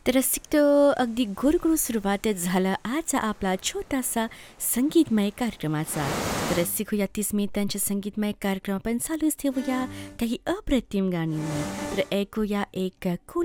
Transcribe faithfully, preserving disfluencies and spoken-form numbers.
तर रसिकतो अगदी गुरगुरू सुरुवात झाला आजचा आपला छोटासा संगीतमय कार्यक्रमाचा. तर रसिकूया तीस मिनिटांच्या संगीतमय कार्यक्रम आपण चालूच ठेवूया काही अप्रतिम गाणी. तर ऐकूया एक